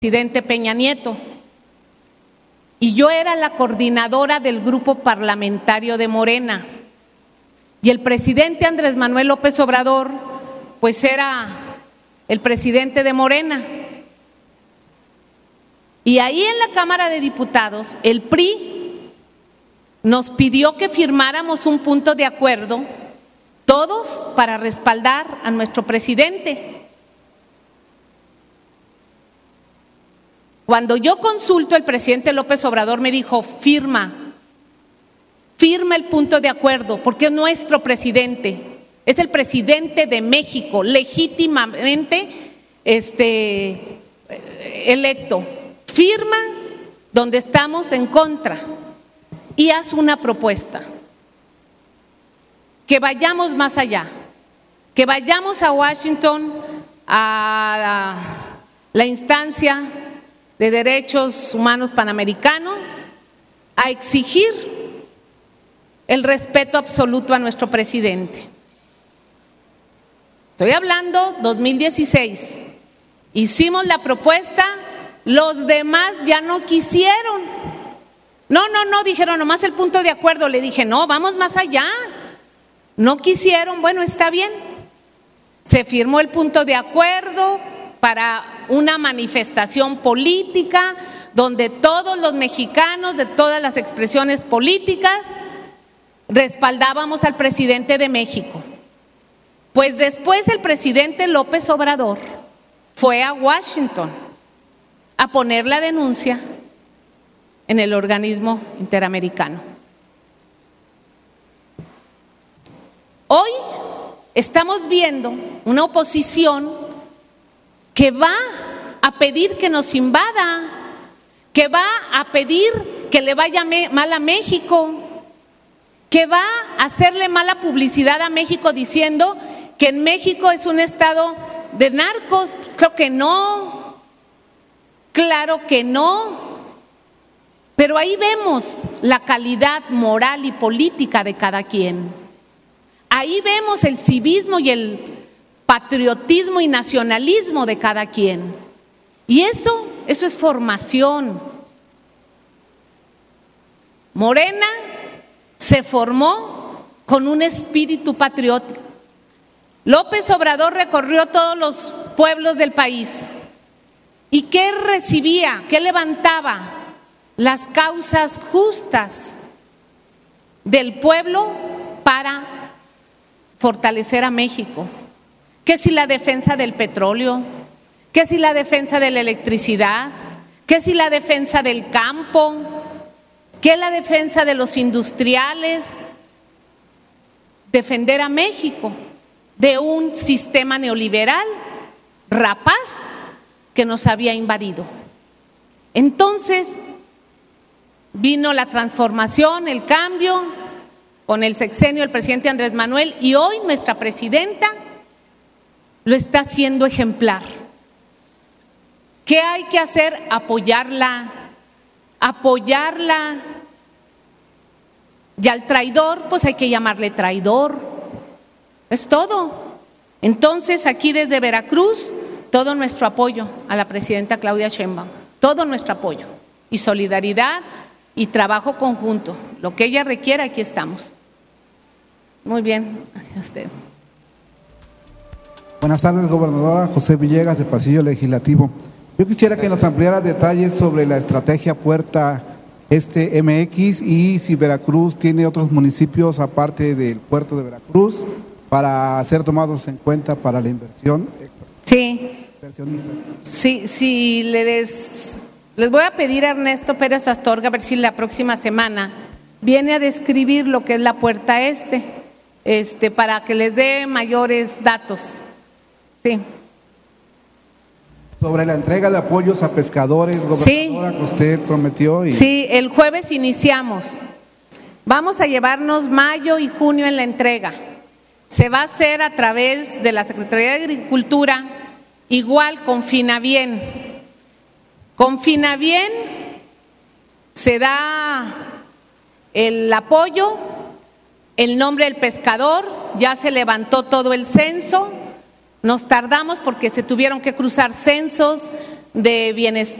presidente Peña Nieto. Y yo era la coordinadora del grupo parlamentario de Morena. Y el presidente Andrés Manuel López Obrador, pues era el presidente de Morena. Y ahí en la Cámara de Diputados, el PRI nos pidió que firmáramos un punto de acuerdo, todos para respaldar a nuestro presidente. Cuando yo consulto, el presidente López Obrador me dijo, firma el punto de acuerdo, porque es nuestro presidente, es el presidente de México, legítimamente electo. Firma donde estamos en contra y haz una propuesta. Que vayamos más allá, que vayamos a Washington, a la instancia de Derechos Humanos Panamericano, a exigir el respeto absoluto a nuestro presidente. Estoy hablando 2016. Hicimos la propuesta, los demás ya no quisieron. No, dijeron nomás el punto de acuerdo. Le dije, no, vamos más allá. No quisieron, bueno, está bien. Se firmó el punto de acuerdo para una manifestación política donde todos los mexicanos de todas las expresiones políticas respaldábamos al presidente de México. Pues después el presidente López Obrador fue a Washington a poner la denuncia en el organismo interamericano. Hoy estamos viendo una oposición que va a pedir que nos invada, que va a pedir que le vaya mal a México, que va a hacerle mala publicidad a México diciendo que en México es un estado de narcos. Creo que no, claro que no, pero ahí vemos la calidad moral y política de cada quien. Ahí vemos el civismo y el patriotismo y nacionalismo de cada quien. Y eso es formación. Morena se formó con un espíritu patriótico. López Obrador recorrió todos los pueblos del país. ¿Y qué recibía? ¿Qué levantaba? Las causas justas del pueblo para fortalecer a México. ¿Qué si la defensa del petróleo? ¿Qué si la defensa de la electricidad? ¿Qué si la defensa del campo? ¿Qué la defensa de los industriales? Defender a México de un sistema neoliberal rapaz que nos había invadido. Entonces vino la transformación, el cambio, con el sexenio del presidente Andrés Manuel, y hoy nuestra presidenta lo está haciendo ejemplar. ¿Qué hay que hacer? Apoyarla. Y al traidor, pues hay que llamarle traidor. Es todo. Entonces, aquí desde Veracruz, todo nuestro apoyo a la presidenta Claudia Sheinbaum, todo nuestro apoyo y solidaridad y trabajo conjunto. Lo que ella requiera, aquí estamos. Muy bien. Buenas tardes, gobernadora. José Villegas, de Pasillo Legislativo. Yo quisiera que nos ampliara detalles sobre la estrategia Puerta MX y si Veracruz tiene otros municipios aparte del puerto de Veracruz para ser tomados en cuenta para la inversión extra. Sí. Inversionistas. Sí, les voy a pedir a Ernesto Pérez Astorga a ver si la próxima semana viene a describir lo que es la Puerta para que les dé mayores datos. Sí. Sobre la entrega de apoyos a pescadores, gobernadora, que usted prometió. Sí, el jueves iniciamos. Vamos a llevarnos mayo y junio en la entrega. Se va a hacer a través de la Secretaría de Agricultura, igual con Finabien. Con Finabien se da el apoyo, el nombre del pescador, ya se levantó todo el censo. Nos tardamos porque se tuvieron que cruzar censos de bienestar